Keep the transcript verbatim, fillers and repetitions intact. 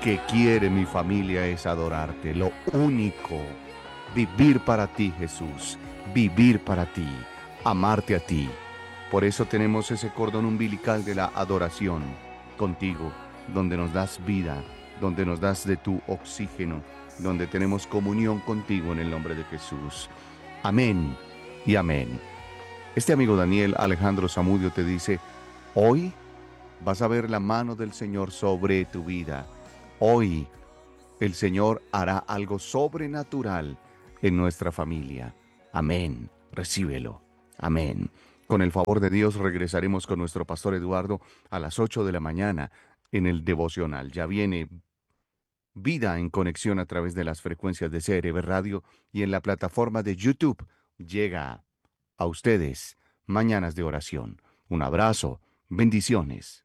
que quiere mi familia es adorarte. Lo único, vivir para ti, Jesús, vivir para ti, amarte a ti. Por eso tenemos ese cordón umbilical de la adoración contigo, donde nos das vida, donde nos das de tu oxígeno, donde tenemos comunión contigo en el nombre de Jesús. Amén y amén. Este amigo Daniel Alejandro Zamudio te dice, hoy vas a ver la mano del Señor sobre tu vida. Hoy el Señor hará algo sobrenatural en nuestra familia. Amén. Recíbelo. Amén. Con el favor de Dios regresaremos con nuestro pastor Eduardo a las ocho de la mañana en el devocional. Ya viene Vida en Conexión a través de las frecuencias de C R B Radio y en la plataforma de YouTube. Llega a ustedes Mañanas de Oración. Un abrazo. Bendiciones.